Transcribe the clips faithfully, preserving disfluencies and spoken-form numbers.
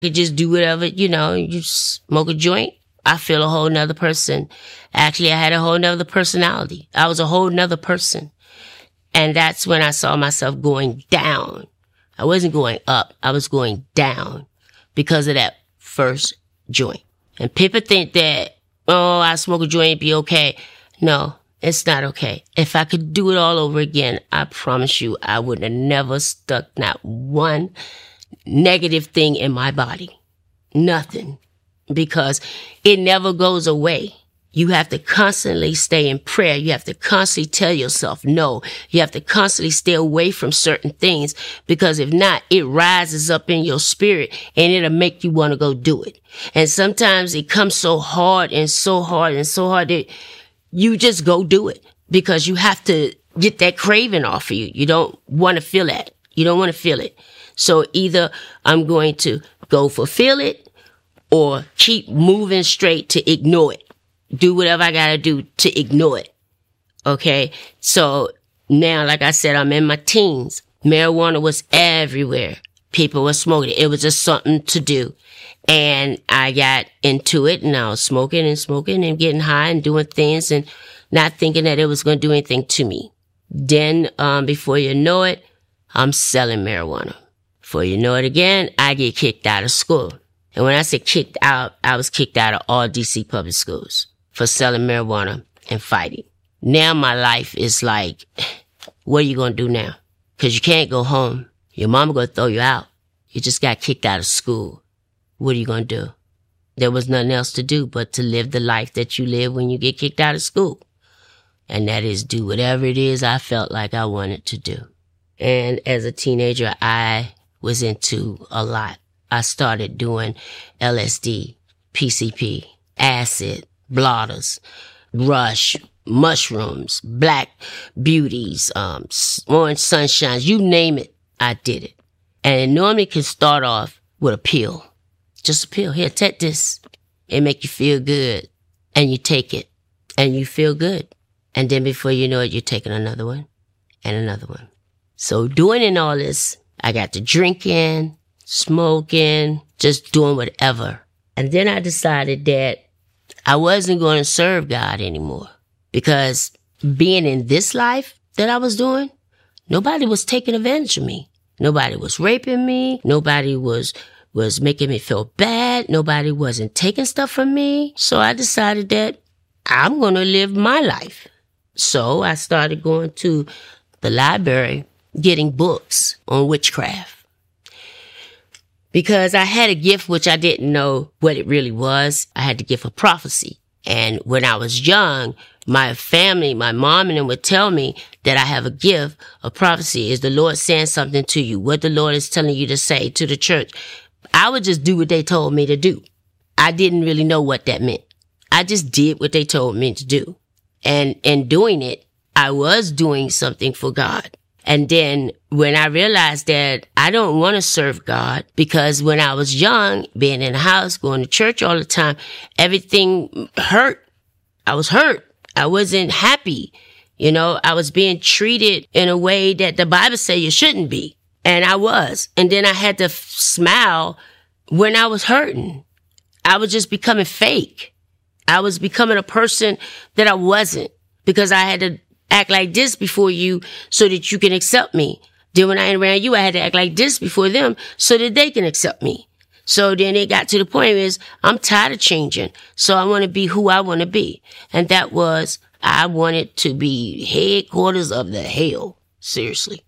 You just do whatever, you know, you smoke a joint. I feel a whole nother person. Actually, I had a whole nother personality. I was a whole nother person. And that's when I saw myself going down. I wasn't going up. I was going down because of that first joint. And people think that, oh, I smoke a joint, be okay. No, it's not okay. If I could do it all over again, I promise you, I would have never stuck not one negative thing in my body. Nothing. Because it never goes away. You have to constantly stay in prayer. You have to constantly tell yourself no. You have to constantly stay away from certain things, because if not, it rises up in your spirit and it'll make you want to go do it. And sometimes it comes so hard and so hard and so hard that you just go do it, because you have to get that craving off of you. You don't want to feel that. You don't want to feel it. So either I'm going to go fulfill it or keep moving straight to ignore it. Do whatever I gotta do to ignore it. Okay? So now, like I said, I'm in my teens. Marijuana was everywhere. People were smoking it. It was just something to do. And I got into it, and I was smoking and smoking and getting high and doing things and not thinking that it was going to do anything to me. Then, um, before you know it, I'm selling marijuana. Before you know it again, I get kicked out of school. And when I say kicked out, I was kicked out of all D C public schools for selling marijuana and fighting. Now my life is like, what are you going to do now? Because you can't go home. Your mama going to throw you out. You just got kicked out of school. What are you going to do? There was nothing else to do but to live the life that you live when you get kicked out of school. And that is do whatever it is I felt like I wanted to do. And as a teenager, I was into a lot. I started doing L S D, P C P, acid, blotters, rush, mushrooms, black beauties, um, orange sunshines, you name it, I did it. And it normally can start off with a pill. Just a pill. Here, take this. It make you feel good. And you take it. And you feel good. And then before you know it, you're taking another one and another one. So doing in all this, I got to drinking, smoking, just doing whatever. And then I decided that I wasn't going to serve God anymore, because being in this life that I was doing, nobody was taking advantage of me. Nobody was raping me. Nobody was, was making me feel bad. Nobody wasn't taking stuff from me. So I decided that I'm going to live my life. So I started going to the library, getting books on witchcraft. Because I had a gift which I didn't know what it really was. I had the gift of prophecy. And when I was young, my family, my mom and them would tell me that I have a gift of prophecy. Is the Lord saying something to you? What the Lord is telling you to say to the church? I would just do what they told me to do. I didn't really know what that meant. I just did what they told me to do. And in doing it, I was doing something for God. And then when I realized that I don't want to serve God, because when I was young, being in the house, going to church all the time, everything hurt. I was hurt. I wasn't happy. You know, I was being treated in a way that the Bible says you shouldn't be. And I was. And then I had to f- smile when I was hurting. I was just becoming fake. I was becoming a person that I wasn't, because I had to act like this before you so that you can accept me. Then when I ain't around you, I had to act like this before them so that they can accept me. So then it got to the point where I'm tired of changing. So I want to be who I want to be. And that was, I wanted to be headquarters of the hell. Seriously.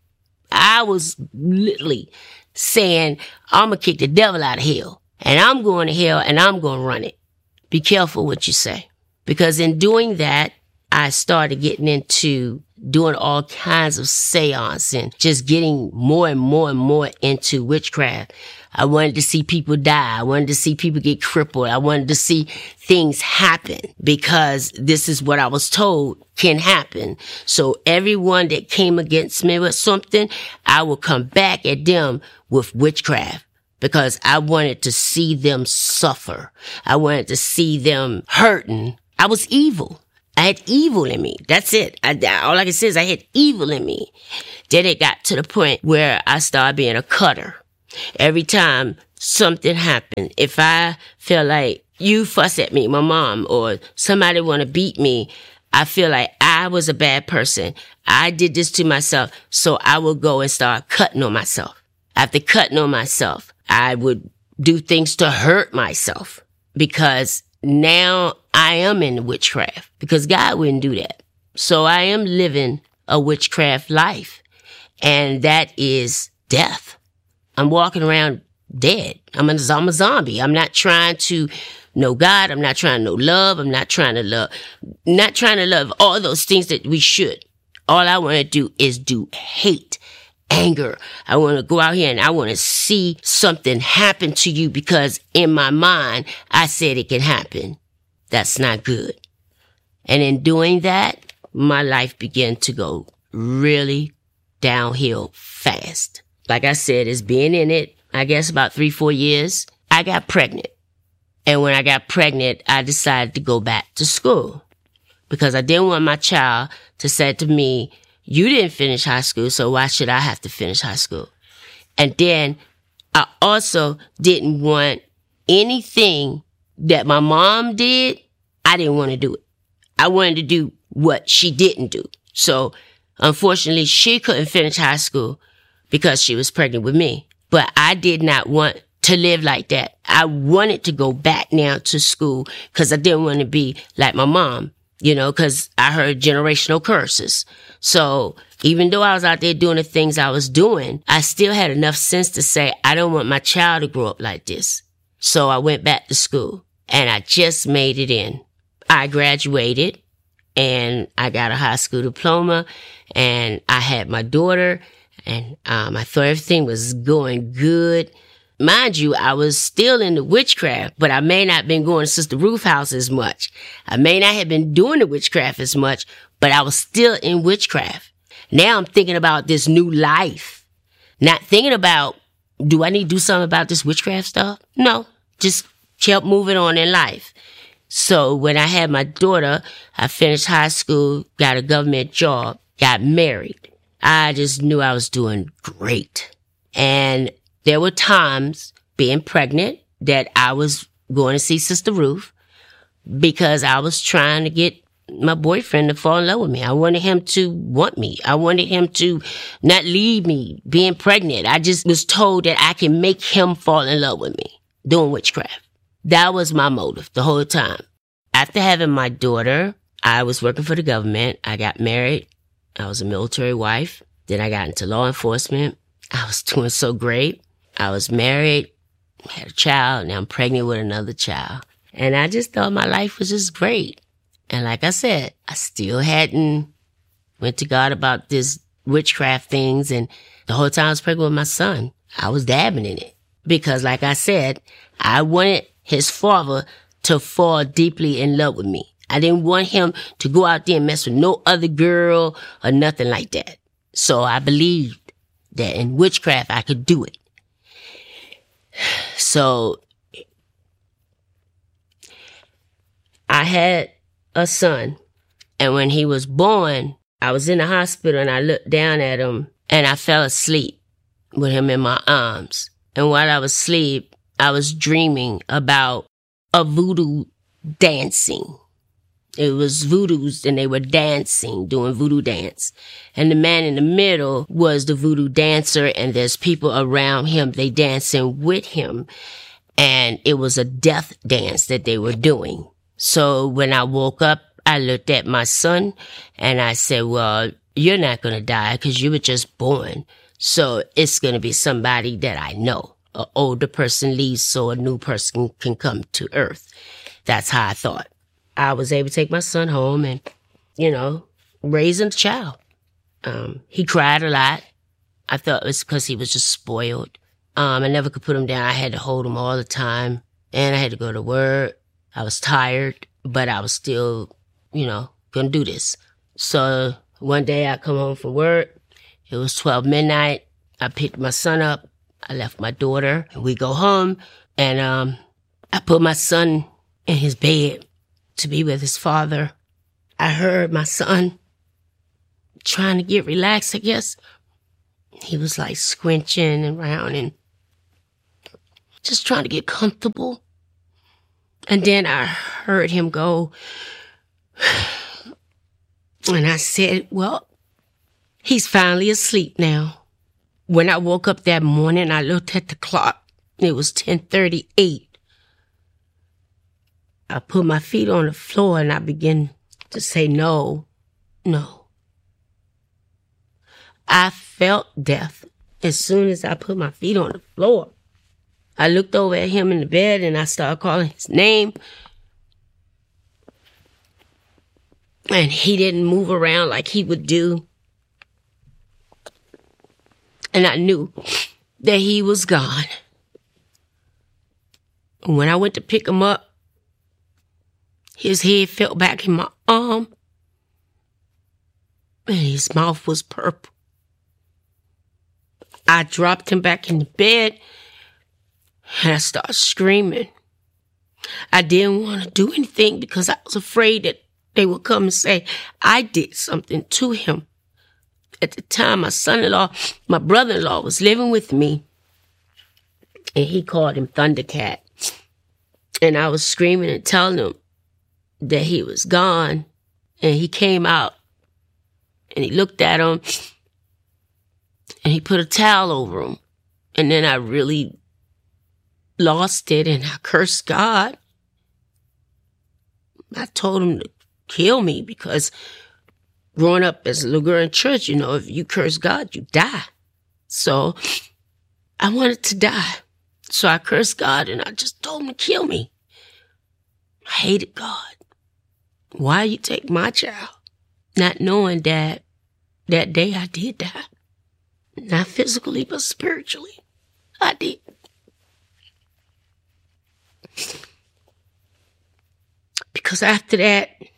I was literally saying, I'm going to kick the devil out of hell. And I'm going to hell and I'm going to run it. Be careful what you say. Because in doing that, I started getting into doing all kinds of seance and just getting more and more and more into witchcraft. I wanted to see people die. I wanted to see people get crippled. I wanted to see things happen, because this is what I was told can happen. So everyone that came against me with something, I would come back at them with witchcraft, because I wanted to see them suffer. I wanted to see them hurting. I was evil. I had evil in me. That's it. I, all I can say is I had evil in me. Then it got to the point where I started being a cutter. Every time something happened, if I feel like you fuss at me, my mom, or somebody want to beat me, I feel like I was a bad person. I did this to myself. So I would go and start cutting on myself. After cutting on myself, I would do things to hurt myself, because now I am in witchcraft, because God wouldn't do that. So I am living a witchcraft life, and that is death. I'm walking around dead. I'm a, I'm a zombie. I'm not trying to know God. I'm not trying to know love. I'm not trying to love, not trying to love all those things that we should. All I want to do is do hate, anger. I want to go out here and I want to see something happen to you, because in my mind, I said it can happen. That's not good. And in doing that, my life began to go really downhill fast. Like I said, it's been in it, I guess about three, four years. I got pregnant. And when I got pregnant, I decided to go back to school, because I didn't want my child to say to me, you didn't finish high school, so why should I have to finish high school? And then I also didn't want anything that my mom did. I didn't want to do it. I wanted to do what she didn't do. So unfortunately, she couldn't finish high school because she was pregnant with me. But I did not want to live like that. I wanted to go back now to school, because I didn't want to be like my mom, you know, because I heard generational curses. So even though I was out there doing the things I was doing, I still had enough sense to say, I don't want my child to grow up like this. So I went back to school, and I just made it in. I graduated, and I got a high school diploma, and I had my daughter, and um, I thought everything was going good. Mind you, I was still in the witchcraft, but I may not have been going to Sister Ruth's house as much. I may not have been doing the witchcraft as much, but I was still in witchcraft. Now I'm thinking about this new life. Not thinking about, do I need to do something about this witchcraft stuff? No, just kept moving on in life. So when I had my daughter, I finished high school, got a government job, got married. I just knew I was doing great. And there were times being pregnant that I was going to see Sister Ruth, because I was trying to get my boyfriend to fall in love with me. I wanted him to want me. I wanted him to not leave me being pregnant. I just was told that I can make him fall in love with me doing witchcraft. That was my motive the whole time. After having my daughter, I was working for the government. I got married. I was a military wife. Then I got into law enforcement. I was doing so great. I was married, had a child, now I'm pregnant with another child. And I just thought my life was just great. And like I said, I still hadn't went to God about this witchcraft things. And the whole time I was pregnant with my son, I was dabbing in it. Because like I said, I wanted his father to fall deeply in love with me. I didn't want him to go out there and mess with no other girl or nothing like that. So I believed that in witchcraft I could do it. So I had a son, and when he was born, I was in the hospital and I looked down at him and I fell asleep with him in my arms. And while I was asleep, I was dreaming about a voodoo dancing. It was voodoos and they were dancing, doing voodoo dance. And the man in the middle was the voodoo dancer, and there's people around him, they dancing with him. And it was a death dance that they were doing. So when I woke up, I looked at my son and I said, well, you're not going to die because you were just born. So it's going to be somebody that I know. An older person leaves so a new person can come to earth. That's how I thought. I was able to take my son home and, you know, raise a child. Um, he cried a lot. I thought it was because he was just spoiled. Um, I never could put him down. I had to hold him all the time. And I had to go to work. I was tired, but I was still, you know, gonna do this. So one day I come home from work. It was twelve midnight. I picked my son up. I left my daughter. And we go home. And um, I put my son in his bed to be with his father. I heard my son trying to get relaxed, I guess. He was like squinching around, and just trying to get comfortable. And then I heard him go, and I said, well, he's finally asleep now. When I woke up that morning, I looked at the clock. It was ten thirty-eight. I put my feet on the floor and I began to say, no, no. I felt death as soon as I put my feet on the floor. I looked over at him in the bed and I started calling his name. And he didn't move around like he would do. And I knew that he was gone. When I went to pick him up, his head fell back in my arm. And his mouth was purple. I dropped him back in the bed. And I started screaming. I didn't want to do anything because I was afraid that they would come and say I did something to him. At the time, my son-in-law, my brother-in-law was living with me. And he called him Thundercat. And I was screaming and telling him that he was gone. And he came out. And he looked at him. And he put a towel over him. And then I really lost it and I cursed God. I told him to kill me because growing up as a little girl in church, you know, if you curse God, you die. So I wanted to die. So I cursed God and I just told him to kill me. I hated God. Why you take my child? Not knowing that that day I did die. Not physically, but spiritually. I did. Because after that,